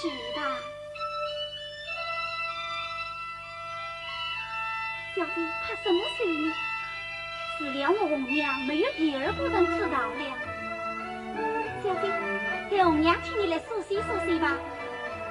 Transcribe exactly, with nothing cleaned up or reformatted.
去吧。小姐怕什么事呢？只谅我红娘没有第二个人知道了。小姐，给红娘请你来梳洗梳洗吧。